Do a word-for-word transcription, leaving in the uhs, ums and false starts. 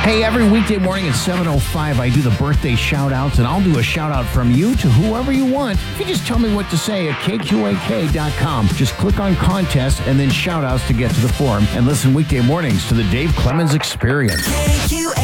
Hey, every weekday morning at seven oh five, I do the birthday shout-outs, and I'll do a shout-out from you to whoever you want. If you just tell me what to say at K Q A K dot com. Just click on contest and then shout-outs to get to the forum, and listen weekday mornings to the Dave Clemens Experience.